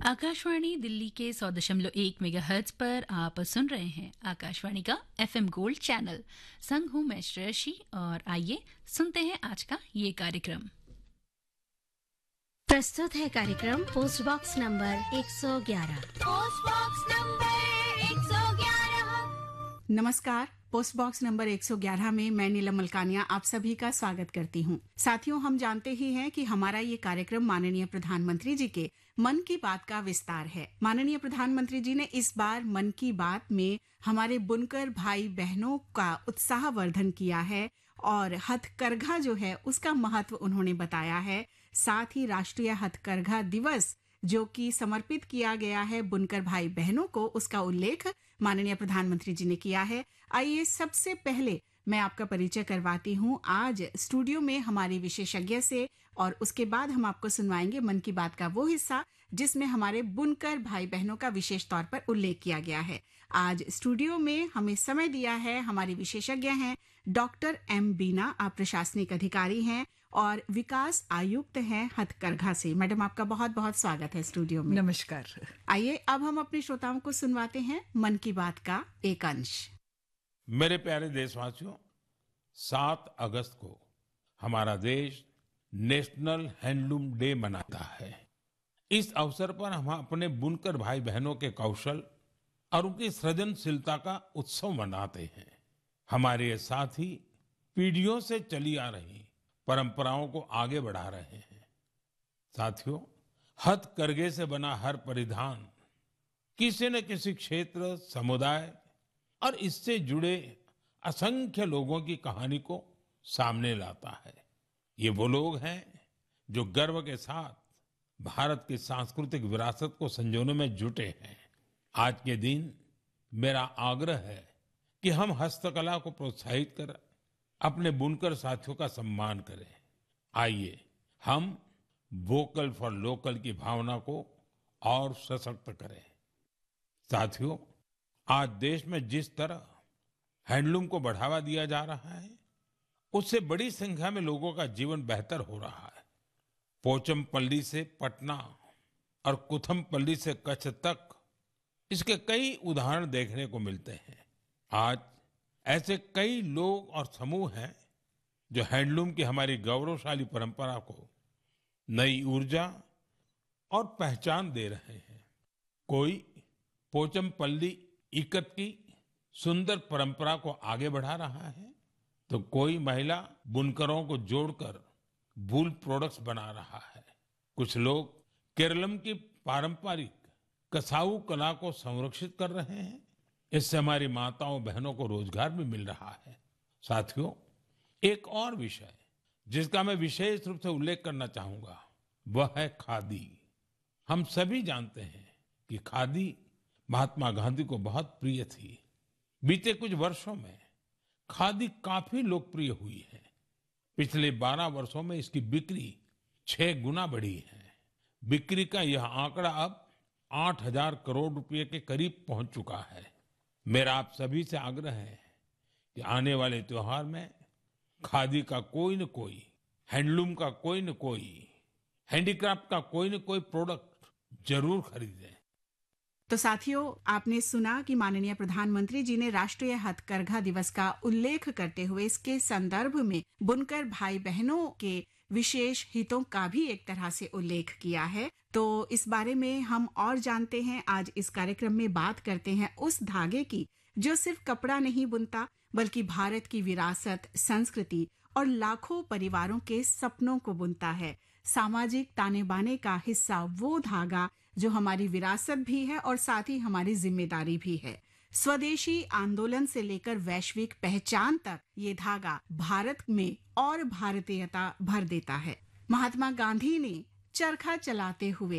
आकाशवाणी दिल्ली के 100.1 मेगाहर्ट्ज पर आप सुन रहे हैं आकाशवाणी का एफएम गोल्ड चैनल। संग हूं मैं श्रेयशी और आइए सुनते हैं आज का ये कार्यक्रम। प्रस्तुत है कार्यक्रम post box number 111। Post box number 111। नमस्कार। पोस्ट बॉक्स नंबर 111 में मैं नीलम मलकानिया आप सभी का स्वागत करती हूं। साथियों, हम जानते ही हैं कि हमारा ये कार्यक्रम माननीय प्रधानमंत्री जी के मन की बात का विस्तार है। माननीय प्रधानमंत्री जी ने इस बार मन की बात में हमारे बुनकर भाई बहनों का उत्साहवर्धन किया है और हथकरघा जो है उसका महत्व उन्होंने बताया है। साथ ही राष्ट्रीय हथकरघा दिवस जो कि समर्पित किया गया है बुनकर भाई बहनों को, उसका उल्लेख माननीय प्रधानमंत्री जी ने किया है। आइए सबसे पहले मैं आपका परिचय करवाती हूँ आज स्टूडियो में हमारी विशेषज्ञ से, और उसके बाद हम आपको सुनवाएंगे मन की बात का वो हिस्सा जिसमें हमारे बुनकर भाई बहनों का विशेष तौर पर उल्लेख किया गया है। आज स्टूडियो में हमें समय दिया है हमारी विशेषज्ञ हैं डॉक्टर एम बीना। आप प्रशासनिक अधिकारी हैं और विकास आयुक्त हैं हथकरघा से। मैडम, आपका बहुत बहुत स्वागत है स्टूडियो में। नमस्कार। आइए अब हम अपने श्रोताओं को सुनवाते हैं मन की बात का एक अंश। मेरे प्यारे देशवासियों, 7 अगस्त को हमारा देश नेशनल हैंडलूम डे मनाता है। इस अवसर पर हम अपने बुनकर भाई बहनों के कौशल और उनकी सृजनशीलता का उत्सव मनाते हैं। हमारे ये साथी पीढ़ियों से चली आ रही परंपराओं को आगे बढ़ा रहे हैं। साथियों, हथकरघे से बना हर परिधान किसी न किसी क्षेत्र, समुदाय और इससे जुड़े असंख्य लोगों की कहानी को सामने लाता है। ये वो लोग हैं जो गर्व के साथ भारत की सांस्कृतिक विरासत को संजोने में जुटे हैं। आज के दिन मेरा आग्रह है कि हम हस्तकला को प्रोत्साहित कर अपने बुनकर साथियों का सम्मान करें। आइए हम वोकल फॉर लोकल की भावना को और सशक्त करें। साथियों, आज देश में जिस तरह हैंडलूम को बढ़ावा दिया जा रहा है उससे बड़ी संख्या में लोगों का जीवन बेहतर हो रहा है। पोचमपल्ली से पटना और कुथमपल्ली से कच्छ तक इसके कई उदाहरण देखने को मिलते हैं। आज ऐसे कई लोग और समूह हैं जो हैंडलूम की हमारी गौरवशाली परंपरा को नई ऊर्जा और पहचान दे रहे हैं। कोई पोचमपल्ली इकत की सुंदर परंपरा को आगे बढ़ा रहा है तो कोई महिला बुनकरों को जोड़कर वूल प्रोडक्ट्स बना रहा है। कुछ लोग केरलम की पारंपरिक कसाऊ कला को संरक्षित कर रहे हैं। इससे हमारी माताओं बहनों को रोजगार भी मिल रहा है। साथियों, एक और विषय जिसका मैं विशेष रूप से उल्लेख करना चाहूंगा वह है खादी। हम सभी जानते हैं कि खादी महात्मा गांधी को बहुत प्रिय थी। बीते कुछ वर्षों में खादी काफी लोकप्रिय हुई है। पिछले 12 वर्षों में इसकी बिक्री 6 गुना बढ़ी है। बिक्री का यह आंकड़ा अब 8,000 करोड़ रुपए के करीब पहुंच चुका है। मेरा आप सभी से आग्रह है कि आने वाले त्योहार में खादी का कोई न कोई, हैंडलूम का कोई न कोई, हैंडीक्राफ्ट का कोई न कोई प्रोडक्ट जरूर खरीदें। तो साथियों, आपने सुना कि माननीय प्रधानमंत्री जी ने राष्ट्रीय हथकरघा दिवस का उल्लेख करते हुए इसके संदर्भ में बुनकर भाई बहनों के विशेष हितों का भी एक तरह से उल्लेख किया है। तो इस बारे में हम और जानते हैं। आज इस कार्यक्रम में बात करते हैं उस धागे की जो सिर्फ कपड़ा नहीं बुनता बल्कि भारत की विरासत, संस्कृति और लाखों परिवारों के सपनों को बुनता है। सामाजिक ताने बाने का हिस्सा वो धागा जो हमारी विरासत भी है और साथ ही हमारी जिम्मेदारी भी है। स्वदेशी आंदोलन से लेकर वैश्विक पहचान तक ये धागा भारत में और भारतीयता भर देता है। महात्मा गांधी ने चरखा चलाते हुए